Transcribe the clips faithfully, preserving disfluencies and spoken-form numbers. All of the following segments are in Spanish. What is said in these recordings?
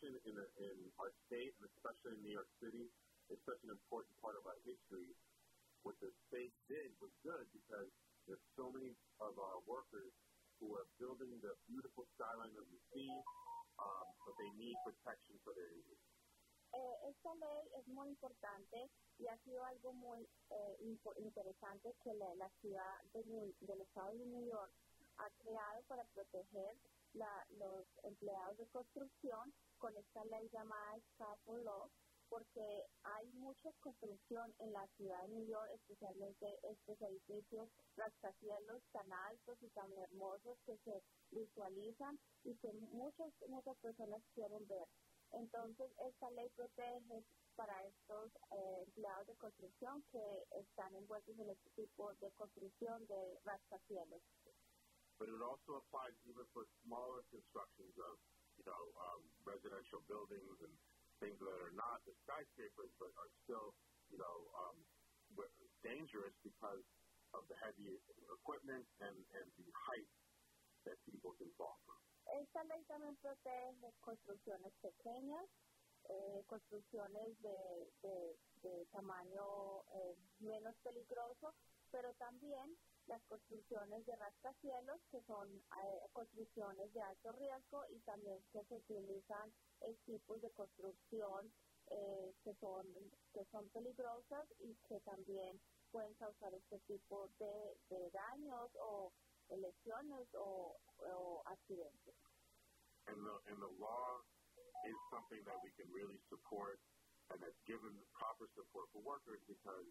construction in, a, in our state, and especially in New York City, is such an important part of our history. What the state did was good because there's so many of our workers who are building the beautiful skyline of the sea, um, but they need protection for their injuries. Eh, esta ley es muy importante y ha sido algo muy eh, impo- interesante que la, la ciudad de New, del estado de New York ha creado para proteger la, los empleados de construcción con esta ley llamada Scaffold Law, porque hay mucha construcción en la ciudad de New York, especialmente estos edificios, rascacielos tan altos y tan hermosos que se visualizan y que muchas, muchas personas quieren ver. Entonces, esta ley protege para estos eh, empleados de construcción que están envueltos en este tipo de construcción de rascacielos. But it also applies even for smaller constructions of, you know, um, residential buildings and things that are not the skyscrapers, but are still, you know, um, dangerous because of the heavy equipment and, and the height that people can fall from. Esta ley también protege construcciones pequeñas, eh, construcciones de, de, de tamaño eh, menos peligroso, pero también las construcciones de rascacielos, que son eh, construcciones de alto riesgo y también que se utilizan eh, tipos de construcción eh, que son que son peligrosas y que también pueden causar este tipo de, de daños o lesiones o, o accidentes. And the, and the law is something that we can really support and that's given proper support for workers because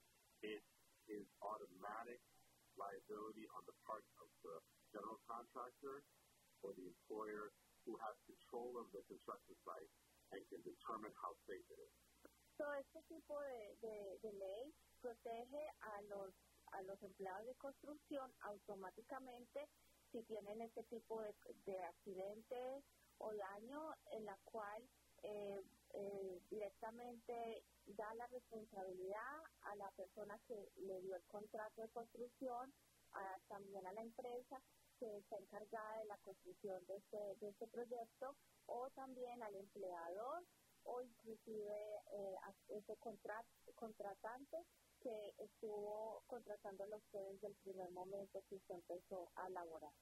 it is automatic liability on the part of the general contractor or the employer who has control of the construction site and can determine how safe it is. So, este tipo de, de, de ley protege a los a los empleados de construcción automáticamente si tienen este tipo de, de accidente o daño en la cual eh, eh, directamente da la responsabilidad a la persona que le dio el contrato de construcción, a, también a la empresa que está encargada de la construcción de este, de este proyecto, o también al empleador o inclusive eh, a ese contrat, contratante que estuvo contratándolo a ustedes desde el primer momento que usted empezó a laborar.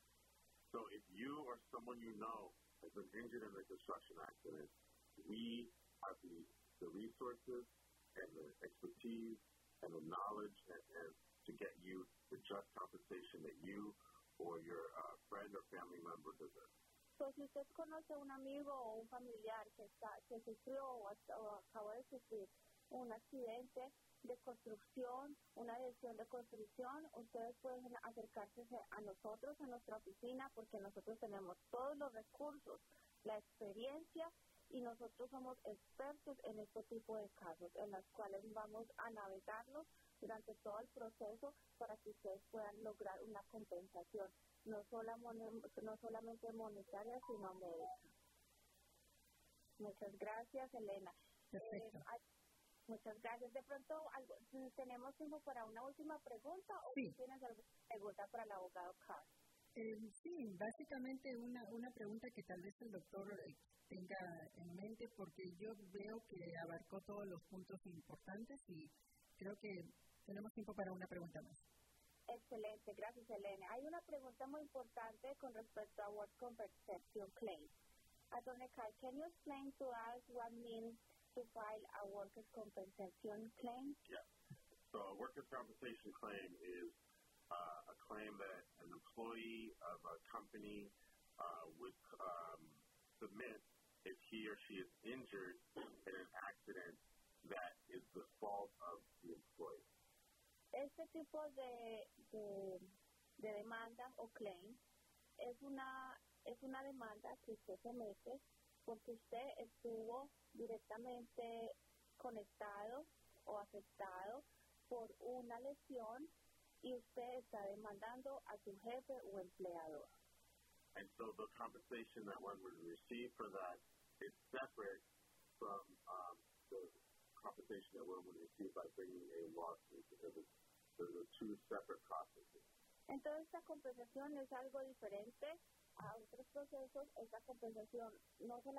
So if you or someone you know has been injured in a construction accident, we have the, the resources and the expertise and the knowledge and, and to get you the just compensation that you or your uh, friend or family member deserve. So, si usted conoce a un amigo o un familiar que está que sufrió o, o acabó de sufrir un accidente de construcción, una lesión de construcción, ustedes pueden acercarse a nosotros, a nuestra oficina, porque nosotros tenemos todos los recursos, la experiencia, y nosotros somos expertos en este tipo de casos, en los cuales vamos a navegarlos durante todo el proceso para que ustedes puedan lograr una compensación, no, sola, no solamente monetaria, sino médica. Muchas gracias, Elena. Perfecto. Eh, Muchas gracias. De pronto, algo, ¿tenemos tiempo para una última pregunta o sí. tienes alguna pregunta para el abogado Carr? Eh, sí, básicamente una, una pregunta que tal vez el doctor tenga en mente, porque yo veo que abarcó todos los puntos importantes y creo que tenemos tiempo para una pregunta más. Excelente, gracias, Elena. Hay una pregunta muy importante con respecto a Work Compensation Claim. Attorney Carr, can you explain to us what means to file a workers' compensation claim? Yeah. So a workers' compensation claim is uh, a claim that an employee of a company uh, would um, submit if he or she is injured in an accident that is the fault of the employee. Este tipo de, de, de demanda o claim es una, es una demanda que usted somete porque usted estuvo directamente conectado o afectado por una lesión y usted está demandando a su jefe o empleador. And so the compensation that one would receive for that is separate from um, the compensation that one would receive by bringing a lawsuit because it's, those are two separate processes. Entonces, esta compensación es algo diferente a otros procesos. Esta compensación no solamente